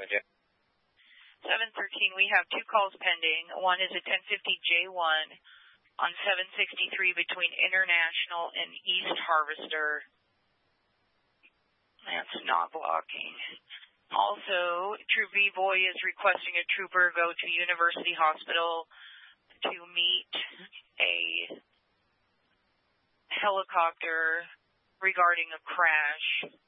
713, we have 2 calls pending. One is a 1050J1 on 763 between International and East Harvester. That's not blocking. Also, True B-Boy is requesting a trooper go to University Hospital to meet a helicopter regarding a crash.